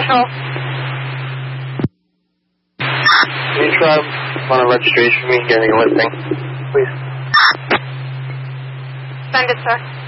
Control. Can you try on a registration for me, getting a listing, please? Send it, sir.